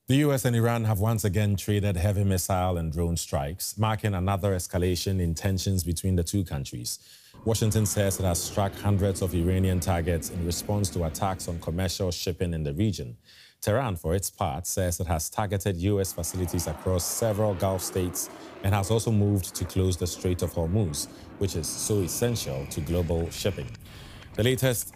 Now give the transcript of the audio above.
The US and Iran have once again traded heavy missile and drone strikes, marking another escalation in tensions between the two countries. Washington says it has struck hundreds of Iranian targets in response to attacks on commercial shipping in the region. Tehran, for its part, says it has targeted US facilities across several Gulf states and has also moved to close the Strait of Hormuz, which is so essential to global shipping. The latest